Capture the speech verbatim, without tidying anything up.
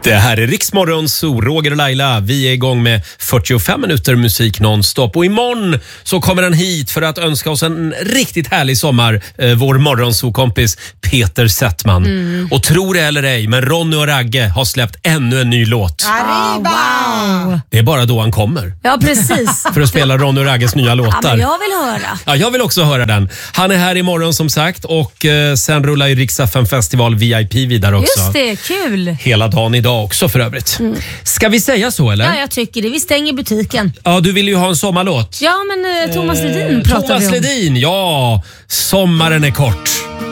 Det här är Riksmorgon, så Roger och Laila. Vi är igång med fyrtiofem minuter musik nonstop. Och imorgon så kommer han hit för att önska oss en riktigt härlig sommar. Eh, vår morgonsokompis Peter Settman. Mm. Och tror det eller ej, men Ronny och Ragge har släppt ännu en ny låt. Arriba! Oh, wow. Det är bara då han kommer. Ja, precis. För att spela Ronny och Ragges nya låtar. Ja, men jag vill höra. Ja, jag vill också höra den. Han är här imorgon som sagt. Och eh, sen rullar ju Rix F M Festival V I P vidare också. Just det, kul. Hela dagen idag också för övrigt. Mm. Ska vi säga så eller? Ja, jag tycker det. Vi stänger butiken. Ja, du vill ju ha en sommarlåt. Ja, men eh, Thomas Ledin eh, pratar Thomas vi om. Ledin, ja. Sommaren är kort.